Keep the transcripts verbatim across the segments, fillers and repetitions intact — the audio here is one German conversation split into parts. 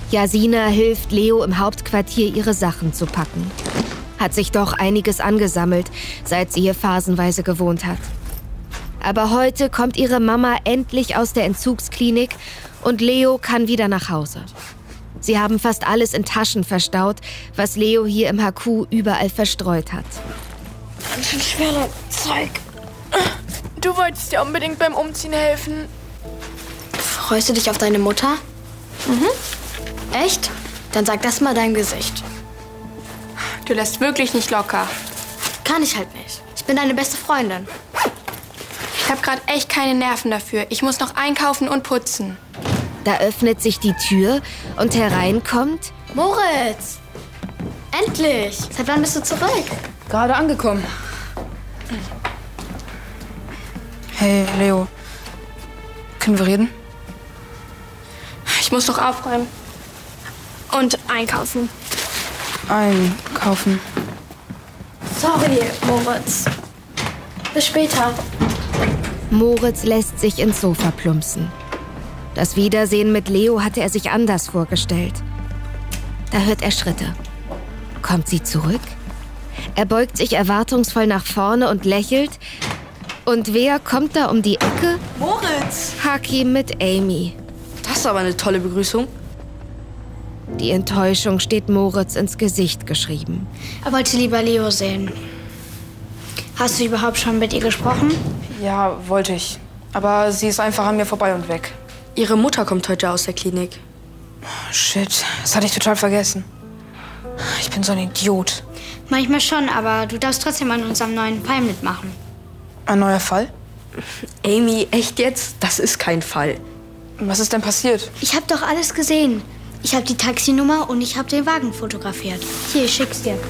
Jasina hilft Leo im Hauptquartier, ihre Sachen zu packen. Hat sich doch einiges angesammelt, seit sie hier phasenweise gewohnt hat. Aber heute kommt ihre Mama endlich aus der Entzugsklinik und Leo kann wieder nach Hause. Sie haben fast alles in Taschen verstaut, was Leo hier im H Q überall verstreut hat. Ganz schön schwerer Zeug. Du wolltest dir unbedingt beim Umziehen helfen. Freust du dich auf deine Mutter? Mhm. Echt? Dann sag das mal deinem Gesicht. Du lässt wirklich nicht locker. Kann ich halt nicht. Ich bin deine beste Freundin. Ich habe gerade echt keine Nerven dafür. Ich muss noch einkaufen und putzen. Da öffnet sich die Tür und hereinkommt Moritz! Endlich! Seit wann bist du zurück? Gerade angekommen. Hey, Leo. Können wir reden? Ich muss noch aufräumen. Und einkaufen. Einkaufen. Sorry, Moritz. Bis später. Moritz lässt sich ins Sofa plumpsen. Das Wiedersehen mit Leo hatte er sich anders vorgestellt. Da hört er Schritte. Kommt sie zurück? Er beugt sich erwartungsvoll nach vorne und lächelt. Und wer kommt da um die Ecke? Moritz! Hakim mit Amy. Das ist aber eine tolle Begrüßung. Die Enttäuschung steht Moritz ins Gesicht geschrieben. Er wollte lieber Leo sehen. Hast du überhaupt schon mit ihr gesprochen? Ja, wollte ich. Aber sie ist einfach an mir vorbei und weg. Ihre Mutter kommt heute aus der Klinik. Shit, das hatte ich total vergessen. Ich bin so ein Idiot. Manchmal schon, aber du darfst trotzdem an unserem neuen Fall mitmachen. Ein neuer Fall? Amy, echt jetzt? Das ist kein Fall. Was ist denn passiert? Ich habe doch alles gesehen. Ich habe die Taxinummer und ich habe den Wagen fotografiert. Hier, ich schick's dir.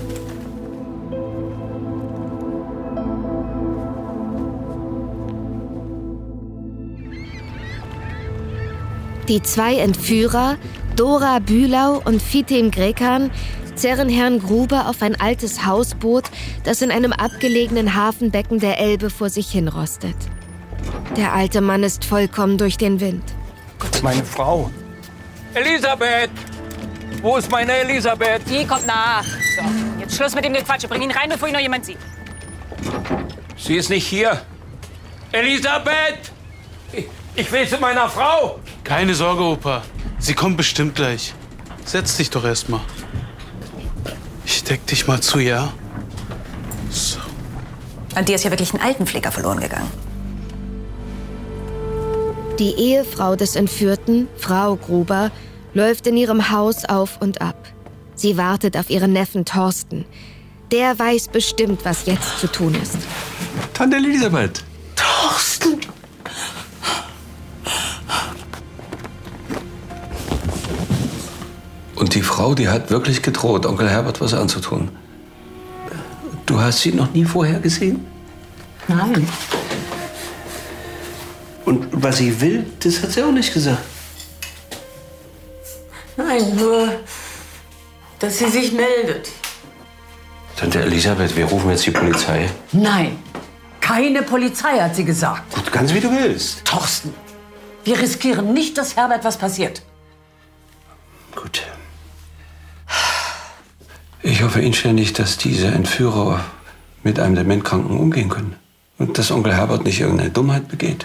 Die zwei Entführer, Dora Bühlau und Fitem Grekan, zerren Herrn Gruber auf ein altes Hausboot, das in einem abgelegenen Hafenbecken der Elbe vor sich hinrostet. Der alte Mann ist vollkommen durch den Wind. Meine Frau. Elisabeth! Wo ist meine Elisabeth? Die kommt nach. So, jetzt Schluss mit dem Gequatsche. Bring ihn rein, bevor ihn noch jemand sieht. Sie ist nicht hier. Elisabeth! Ich, ich will zu meiner Frau. Keine Sorge, Opa. Sie kommt bestimmt gleich. Setz dich doch erst mal. Ich deck dich mal zu, ja? So. An dir ist ja wirklich ein Altenpfleger verloren gegangen. Die Ehefrau des Entführten, Frau Gruber, läuft in ihrem Haus auf und ab. Sie wartet auf ihren Neffen Thorsten. Der weiß bestimmt, was jetzt zu tun ist. Tante Elisabeth. Thorsten! Und die Frau, die hat wirklich gedroht, Onkel Herbert was anzutun. Du hast sie noch nie vorher gesehen? Nein. Und was sie will, das hat sie auch nicht gesagt. Nein, nur, dass sie sich meldet. Tante Elisabeth, wir rufen jetzt die Polizei. Nein, keine Polizei, hat sie gesagt. Gut, ganz wie du willst. Thorsten, wir riskieren nicht, dass Herbert was passiert. Gut. Ich hoffe inständig, dass diese Entführer mit einem Dementkranken umgehen können. Und dass Onkel Herbert nicht irgendeine Dummheit begeht.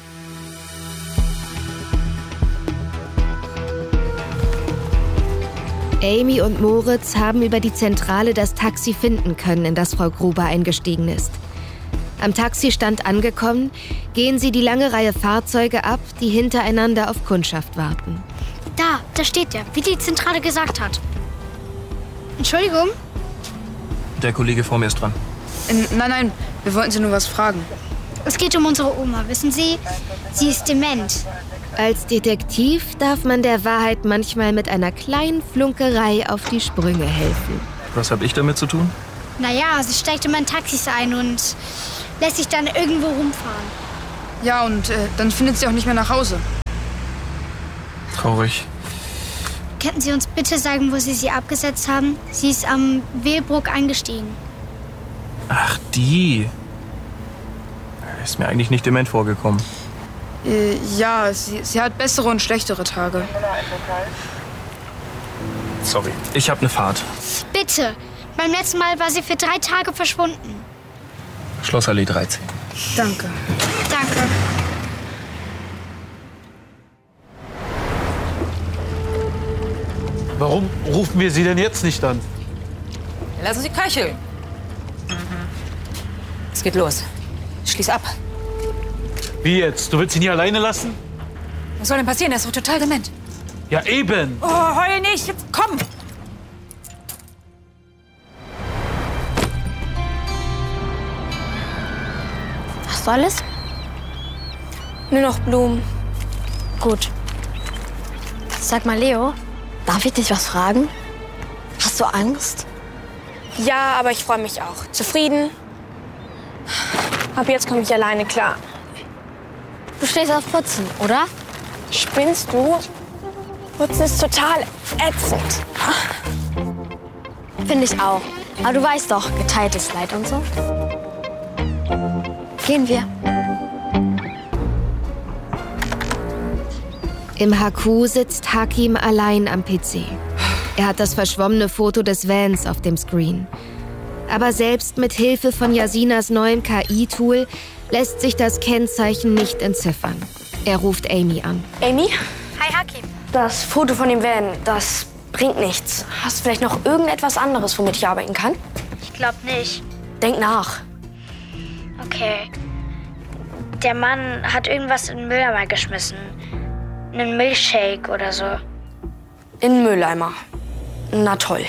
Amy und Moritz haben über die Zentrale das Taxi finden können, in das Frau Gruber eingestiegen ist. Am Taxistand angekommen, gehen sie die lange Reihe Fahrzeuge ab, die hintereinander auf Kundschaft warten. Da, da steht der, wie die Zentrale gesagt hat. Entschuldigung? Der Kollege vor mir ist dran. Äh, nein, nein, wir wollten Sie nur was fragen. Es geht um unsere Oma, wissen Sie? Sie ist dement. Als Detektiv darf man der Wahrheit manchmal mit einer kleinen Flunkerei auf die Sprünge helfen. Was habe ich damit zu tun? Naja, sie steigt immer in Taxis ein und lässt sich dann irgendwo rumfahren. Ja, und äh, dann findet sie auch nicht mehr nach Hause. Traurig. Könnten Sie uns bitte sagen, wo Sie sie abgesetzt haben? Sie ist am Wehlbruck eingestiegen. Ach, die. Ist mir eigentlich nicht dement vorgekommen. Äh, ja, sie, sie hat bessere und schlechtere Tage. Sorry, ich habe eine Fahrt. Bitte. Beim letzten Mal war sie für drei Tage verschwunden. Schlossallee dreizehn. Danke. Danke. Warum rufen wir sie denn jetzt nicht an? Lassen Sie köcheln. Es geht los. Schließ ab. Wie jetzt? Du willst ihn hier alleine lassen? Was soll denn passieren? Er ist doch total dement. Ja, eben. Oh, heul nicht. Jetzt komm. Hast du alles? Nur noch Blumen. Gut. Sag mal, Leo, darf ich dich was fragen? Hast du Angst? Ja, aber ich freue mich auch. Zufrieden? Ab jetzt komme ich alleine klar. Du stehst auf Putzen, oder? Spinnst du? Putzen ist total ätzend. Finde ich auch. Aber du weißt doch, geteiltes Leid und so. Gehen wir. Im H Q sitzt Hakim allein am P C. Er hat das verschwommene Foto des Vans auf dem Screen. Aber selbst mit Hilfe von Yasinas neuem K I-Tool lässt sich das Kennzeichen nicht entziffern. Er ruft Amy an. Amy? Hi, Hakim. Das Foto von dem Van, das bringt nichts. Hast du vielleicht noch irgendetwas anderes, womit ich arbeiten kann? Ich glaube nicht. Denk nach. Okay. Der Mann hat irgendwas in den Mülleimer geschmissen. Einen Milchshake oder so. In den Mülleimer. Na toll.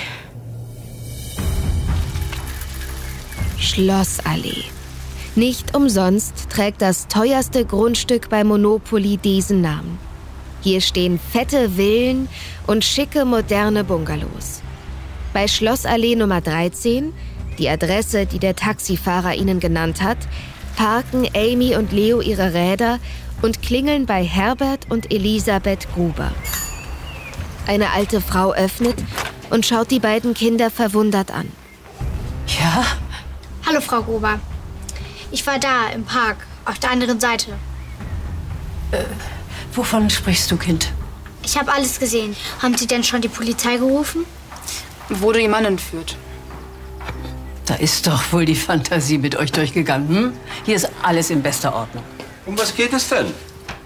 Schlossallee. Nicht umsonst trägt das teuerste Grundstück bei Monopoly diesen Namen. Hier stehen fette Villen und schicke moderne Bungalows. Bei Schlossallee Nummer dreizehn, die Adresse, die der Taxifahrer ihnen genannt hat, parken Amy und Leo ihre Räder und klingeln bei Herbert und Elisabeth Gruber. Eine alte Frau öffnet und schaut die beiden Kinder verwundert an. Ja? Hallo, Frau Gruber. Ich war da, im Park, auf der anderen Seite. Äh, wovon sprichst du, Kind? Ich habe alles gesehen. Haben Sie denn schon die Polizei gerufen? Wurde Ihr Mann entführt. Da ist doch wohl die Fantasie mit euch durchgegangen, hm? Hier ist alles in bester Ordnung. Um was geht es denn?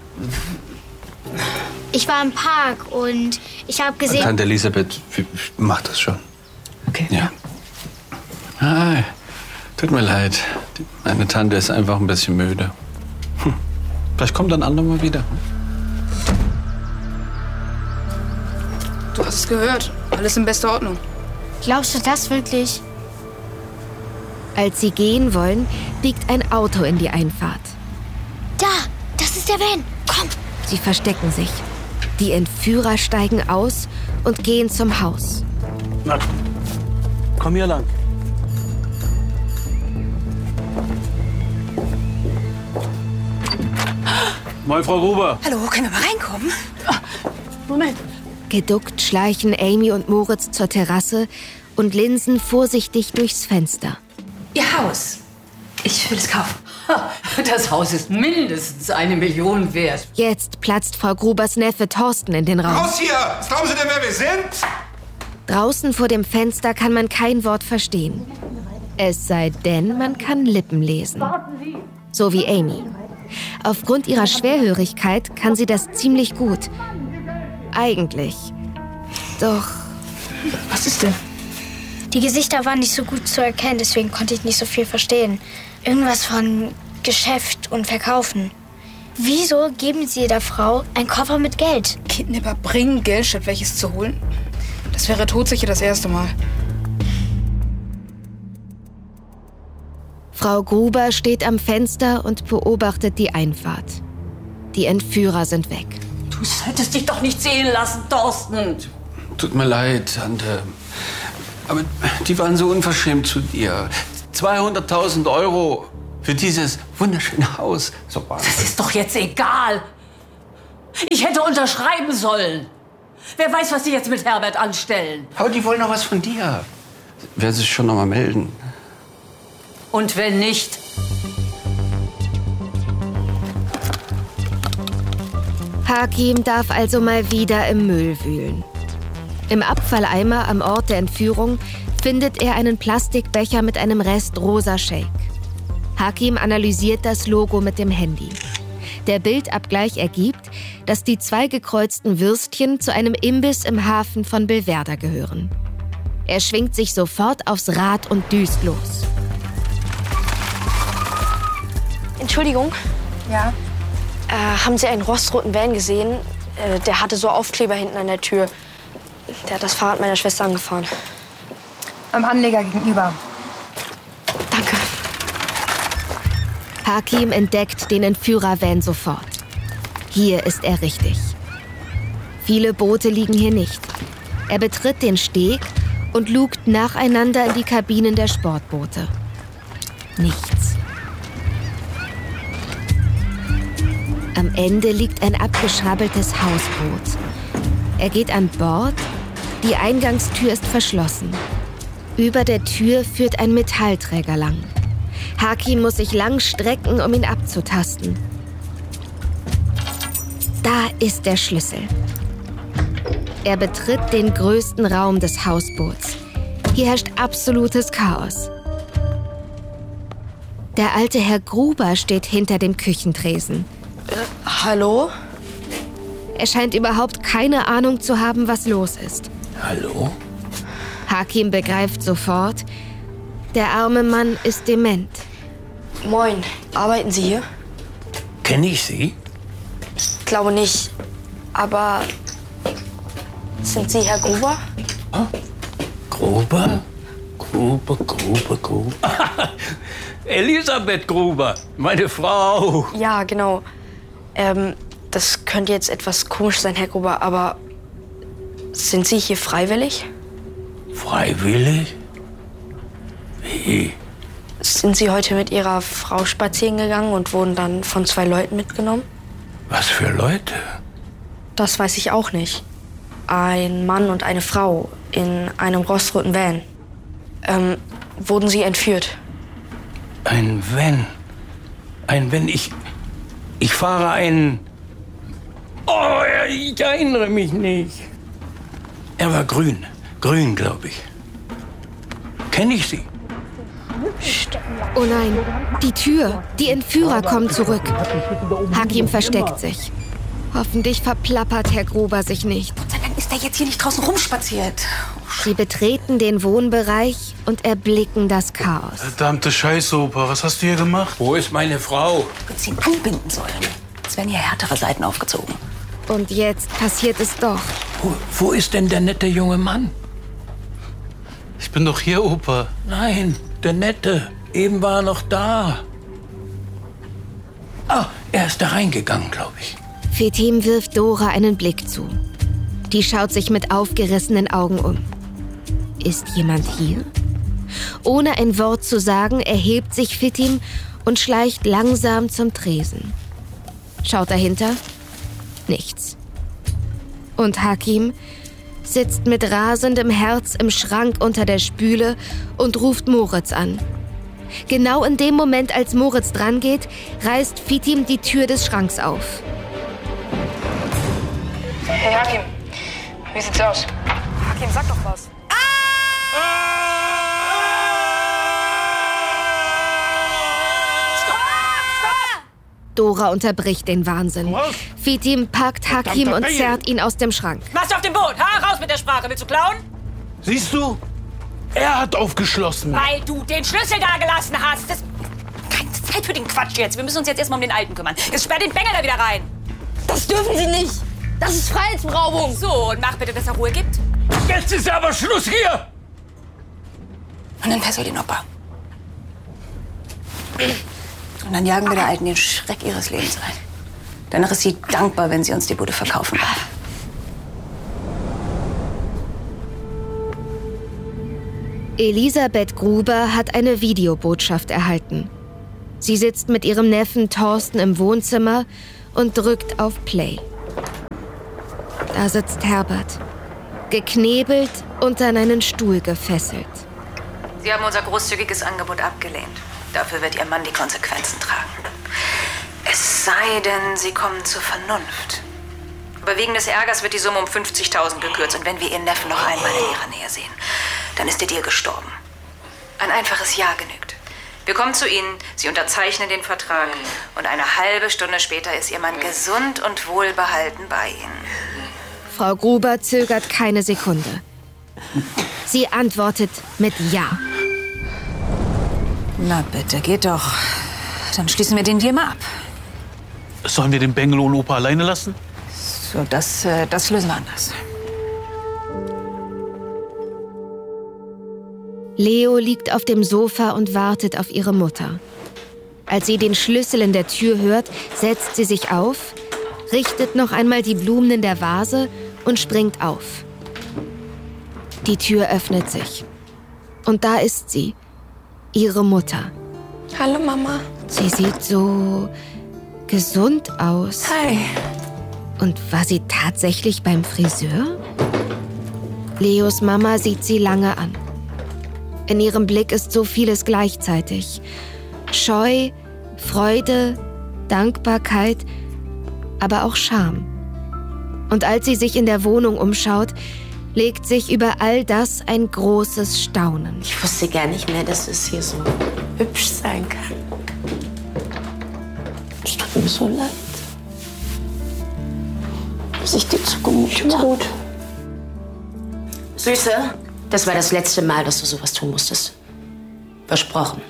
Ich war im Park und ich habe gesehen... Tante Elisabeth macht das schon. Okay. Ja. Ah, tut mir leid. Meine Tante ist einfach ein bisschen müde. Hm. Vielleicht kommt ein andermal wieder. Du hast es gehört. Alles in bester Ordnung. Glaubst du das wirklich? Als sie gehen wollen, biegt ein Auto in die Einfahrt. Da, das ist der Van. Komm. Sie verstecken sich. Die Entführer steigen aus und gehen zum Haus. Na, komm hier lang. Moin, Frau Gruber. Hallo, können wir mal reinkommen? Moment. Geduckt schleichen Amy und Moritz zur Terrasse und linsen vorsichtig durchs Fenster. Ihr Haus. Ich will es kaufen. Das Haus ist mindestens eine Million wert. Jetzt platzt Frau Grubers Neffe Thorsten in den Raum. Raus hier! Was glauben Sie denn, wer wir sind? Draußen vor dem Fenster kann man kein Wort verstehen. Es sei denn, man kann Lippen lesen. So wie Amy. Aufgrund ihrer Schwerhörigkeit kann sie das ziemlich gut. Eigentlich. Doch... Was ist denn? Die Gesichter waren nicht so gut zu erkennen, deswegen konnte ich nicht so viel verstehen. Irgendwas von Geschäft und Verkaufen. Wieso geben Sie der Frau einen Koffer mit Geld? Kidnapper bringen Geld, statt welches zu holen? Das wäre todsicher das erste Mal. Frau Gruber steht am Fenster und beobachtet die Einfahrt. Die Entführer sind weg. Du hättest dich doch nicht sehen lassen, Thorsten. Tut mir leid, Tante. Aber die waren so unverschämt zu dir. zweihunderttausend Euro für dieses wunderschöne Haus. So war das ist doch jetzt egal. Ich hätte unterschreiben sollen. Wer weiß, was die jetzt mit Herbert anstellen. Aber die wollen noch was von dir. Werden sich schon noch mal melden. Und wenn nicht? Hakim darf also mal wieder im Müll wühlen. Im Abfalleimer am Ort der Entführung findet er einen Plastikbecher mit einem Rest rosa Shake. Hakim analysiert das Logo mit dem Handy. Der Bildabgleich ergibt, dass die zwei gekreuzten Würstchen zu einem Imbiss im Hafen von Belverder gehören. Er schwingt sich sofort aufs Rad und düst los. Entschuldigung. Ja? Äh, haben Sie einen rostroten Van gesehen? Äh, der hatte so Aufkleber hinten an der Tür. Der hat das Fahrrad meiner Schwester angefahren. Am Anleger gegenüber. Danke. Hakim entdeckt den Entführer-Van sofort. Hier ist er richtig. Viele Boote liegen hier nicht. Er betritt den Steg und lugt nacheinander in die Kabinen der Sportboote. Nichts. Am Ende liegt ein abgeschrabbeltes Hausboot. Er geht an Bord. Die Eingangstür ist verschlossen. Über der Tür führt ein Metallträger lang. Hakim muss sich lang strecken, um ihn abzutasten. Da ist der Schlüssel. Er betritt den größten Raum des Hausboots. Hier herrscht absolutes Chaos. Der alte Herr Gruber steht hinter dem Küchentresen. Äh, hallo? Er scheint überhaupt keine Ahnung zu haben, was los ist. Hallo? Hakim begreift sofort, der arme Mann ist dement. Moin, arbeiten Sie hier? Kenne ich Sie? Ich glaube nicht. Aber sind Sie Herr Gruber? Oh, Gruber? Gruber, Gruber, Gruber. Elisabeth Gruber, meine Frau. Ja, genau. Ähm, das könnte jetzt etwas komisch sein, Herr Gruber, aber sind Sie hier freiwillig? Freiwillig? Wie? Sind Sie heute mit Ihrer Frau spazieren gegangen und wurden dann von zwei Leuten mitgenommen? Was für Leute? Das weiß ich auch nicht. Ein Mann und eine Frau in einem rostroten Van. Ähm, wurden Sie entführt? Ein Van? Ein Van? Ich... Ich fahre ein... Oh, ich erinnere mich nicht. Er war grün. Grün, glaube ich. Kenne ich Sie? Oh nein, die Tür. Die Entführer kommen zurück. Hakim versteckt sich. Hoffentlich verplappert Herr Gruber sich nicht. Gott sei Dank ist er jetzt hier nicht draußen rumspaziert. Sie betreten den Wohnbereich und erblicken das Chaos. Verdammte Scheiße, Opa. Was hast du hier gemacht? Wo ist meine Frau? Du hättest ihn anbinden sollen. Es werden hier härtere Seiten aufgezogen. Und jetzt passiert es doch. Wo, wo ist denn der nette junge Mann? Ich bin doch hier, Opa. Nein, der Nette. Eben war er noch da. Ah, er ist da reingegangen, glaube ich. Fetim wirft Dora einen Blick zu. Die schaut sich mit aufgerissenen Augen um. Ist jemand hier? Ohne ein Wort zu sagen, erhebt sich Fetim und schleicht langsam zum Tresen. Schaut dahinter? Nichts. Und Hakim sitzt mit rasendem Herz im Schrank unter der Spüle und ruft Moritz an. Genau in dem Moment, als Moritz drangeht, reißt Fetim die Tür des Schranks auf. Hey Hakim, wie sieht's aus? Hakim, sag doch was. Dora unterbricht den Wahnsinn. Fetim packt Hakim und zerrt ihn aus dem Schrank. Machst du auf dem Boot? Ha, raus mit der Sprache. Willst du klauen? Siehst du? Er hat aufgeschlossen. Weil du den Schlüssel da gelassen hast. Das keine Zeit für den Quatsch jetzt. Wir müssen uns jetzt erstmal um den Alten kümmern. Jetzt sperr den Bengel da wieder rein. Das dürfen Sie nicht. Das ist Freiheitsberaubung. So, und mach bitte, dass er Ruhe gibt. Jetzt ist aber Schluss hier. Und dann fesselt den Opa. Und dann jagen wir der Alten den Schreck ihres Lebens ein. Danach ist sie dankbar, wenn sie uns die Bude verkaufen darf. Elisabeth Gruber hat eine Videobotschaft erhalten. Sie sitzt mit ihrem Neffen Thorsten im Wohnzimmer und drückt auf Play. Da sitzt Herbert, geknebelt und an einen Stuhl gefesselt. Sie haben unser großzügiges Angebot abgelehnt. Dafür wird Ihr Mann die Konsequenzen tragen. Es sei denn, Sie kommen zur Vernunft. Aber wegen des Ärgers wird die Summe um fünfzigtausend gekürzt. Und wenn wir Ihren Neffen noch einmal in ihrer Nähe sehen, dann ist der Deal gestorben. Ein einfaches Ja genügt. Wir kommen zu Ihnen, Sie unterzeichnen den Vertrag und eine halbe Stunde später ist Ihr Mann gesund und wohlbehalten bei Ihnen. Frau Gruber zögert keine Sekunde. Sie antwortet mit Ja. Na bitte, geht doch. Dann schließen wir den Deal mal ab. Sollen wir den Bengel und Opa alleine lassen? So, das, äh, das lösen wir anders. Leo liegt auf dem Sofa und wartet auf ihre Mutter. Als sie den Schlüssel in der Tür hört, setzt sie sich auf, richtet noch einmal die Blumen in der Vase und springt auf. Die Tür öffnet sich. Und da ist sie, ihre Mutter. Hallo, Mama. Sie sieht so gesund aus. Hi. Und war sie tatsächlich beim Friseur? Leos Mama sieht sie lange an. In ihrem Blick ist so vieles gleichzeitig. Scheu, Freude, Dankbarkeit, aber auch Scham. Und als sie sich in der Wohnung umschaut, legt sich über all das ein großes Staunen. Ich wusste gar nicht mehr, dass es hier so hübsch sein kann. Es tut mir so leid, dass ich dir zugemutet habe. Gut. Süße, das war das letzte Mal, dass du sowas tun musstest. Versprochen.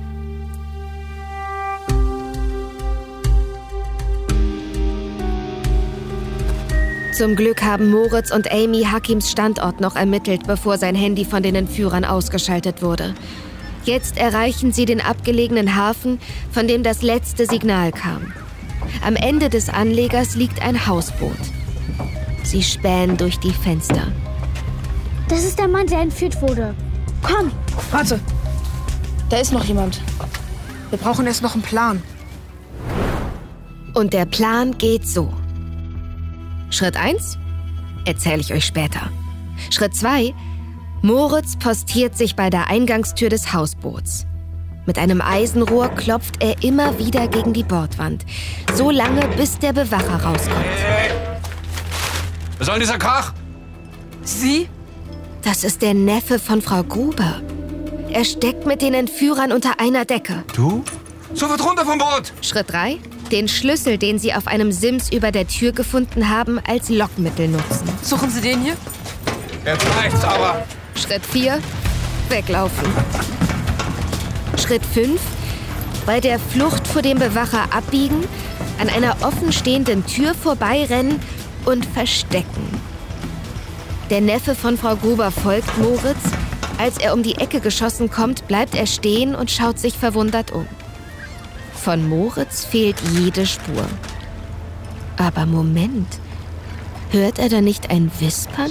Zum Glück haben Moritz und Amy Hakims Standort noch ermittelt, bevor sein Handy von den Entführern ausgeschaltet wurde. Jetzt erreichen sie den abgelegenen Hafen, von dem das letzte Signal kam. Am Ende des Anlegers liegt ein Hausboot. Sie spähen durch die Fenster. Das ist der Mann, der entführt wurde. Komm! Warte. Da ist noch jemand. Wir brauchen erst noch einen Plan. Und der Plan geht so. Schritt eins erzähle ich euch später. Schritt zwei: Moritz postiert sich bei der Eingangstür des Hausboots. Mit einem Eisenrohr klopft er immer wieder gegen die Bordwand. So lange, bis der Bewacher rauskommt. Hey. Was soll denn dieser Krach? Sie? Das ist der Neffe von Frau Gruber. Er steckt mit den Entführern unter einer Decke. Du? Sofort runter vom Boot! Schritt drei: Den Schlüssel, den sie auf einem Sims über der Tür gefunden haben, als Lockmittel nutzen. Suchen Sie den hier? Jetzt reicht's aber. Schritt vier: Weglaufen. Schritt fünf: Bei der Flucht vor dem Bewacher abbiegen, an einer offenstehenden Tür vorbeirennen und verstecken. Der Neffe von Frau Gruber folgt Moritz. Als er um die Ecke geschossen kommt, bleibt er stehen und schaut sich verwundert um. Von Moritz fehlt jede Spur. Aber Moment, hört er da nicht ein Wispern?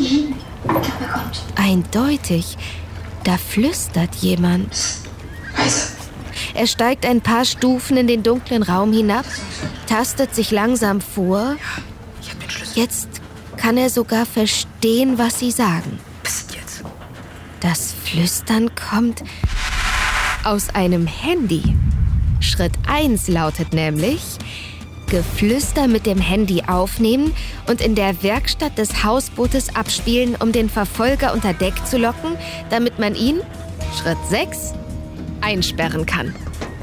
Eindeutig, da flüstert jemand. Er steigt ein paar Stufen in den dunklen Raum hinab, tastet sich langsam vor. Jetzt kann er sogar verstehen, was sie sagen. Das Flüstern kommt aus einem Handy. Schritt eins lautet nämlich: Geflüster mit dem Handy aufnehmen und in der Werkstatt des Hausbootes abspielen, um den Verfolger unter Deck zu locken, damit man ihn, Schritt sechs, einsperren kann.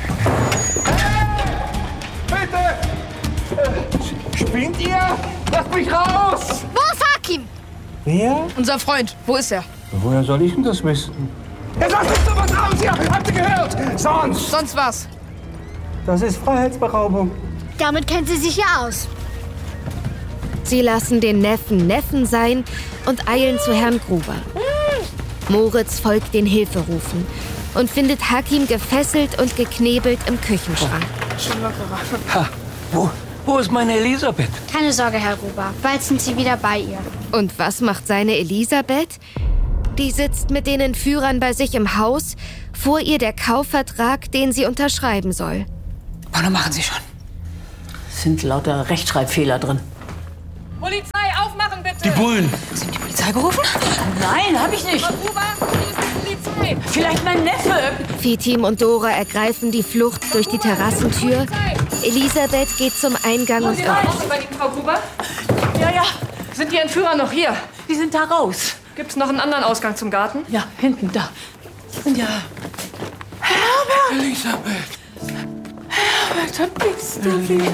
Bitte! Spinnt ihr? Lasst mich raus! Wo ist Hakim? Wer? Unser Freund. Wo ist er? Woher soll ich denn das wissen? Jetzt lasst uns doch was raus hier! Habt ihr gehört? Sonst! Sonst was? Das ist Freiheitsberaubung. Damit kennt sie sich ja aus. Sie lassen den Neffen Neffen sein und eilen zu Herrn Gruber. Moritz folgt den Hilferufen und findet Hakim gefesselt und geknebelt im Küchenschrank. Schon lockerer. Ha, wo, wo ist meine Elisabeth? Keine Sorge, Herr Gruber. Bald sind Sie wieder bei ihr. Und was macht seine Elisabeth? Die sitzt mit den Entführern bei sich im Haus, vor ihr der Kaufvertrag, den sie unterschreiben soll. Boah, machen Sie schon. Es sind lauter Rechtschreibfehler drin. Polizei, aufmachen bitte! Die Bullen! Hast du die Polizei gerufen? Nein, hab ich nicht. Frau Gruber, hier ist die Polizei. Vielleicht mein Neffe. Viehteam und Dora ergreifen die Flucht durch die Terrassentür. Elisabeth geht zum Eingang und öffnet. Frau Gruber? Ja, ja. Sind die Entführer noch hier? Die sind da raus. Gibt's noch einen anderen Ausgang zum Garten? Ja, hinten, da. Ja. Herbert! Elisabeth! Herbert, da bist du wieder.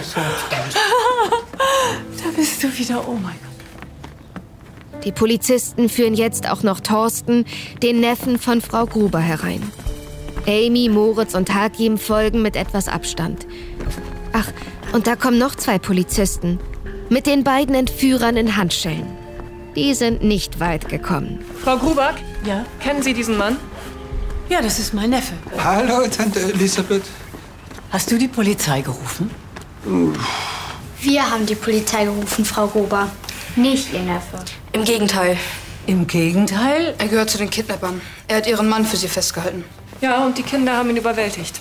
Da bist du wieder, oh mein Gott. Die Polizisten führen jetzt auch noch Thorsten, den Neffen von Frau Gruber, herein. Amy, Moritz und Hakim folgen mit etwas Abstand. Ach, und da kommen noch zwei Polizisten. Mit den beiden Entführern in Handschellen. Die sind nicht weit gekommen. Frau Gruber? Ja? Kennen Sie diesen Mann? Ja, das ist mein Neffe. Hallo, Tante Elisabeth. Hast du die Polizei gerufen? Wir haben die Polizei gerufen, Frau Gruber. Nicht Ihr Neffe. Im Gegenteil. Im Gegenteil? Er gehört zu den Kidnappern. Er hat ihren Mann für sie festgehalten. Ja, und die Kinder haben ihn überwältigt.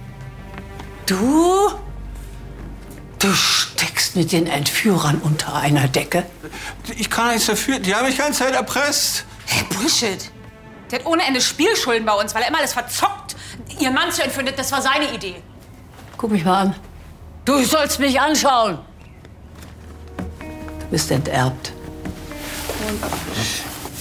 Du? Du steckst mit den Entführern unter einer Decke? Ich kann nichts dafür. Die haben mich die ganze Zeit erpresst. Hey, Bullshit. Der hat ohne Ende Spielschulden bei uns, weil er immer alles verzockt. Ihren Mann zu entführen, das war seine Idee. Guck mich mal an. Du sollst mich anschauen. Du bist enterbt.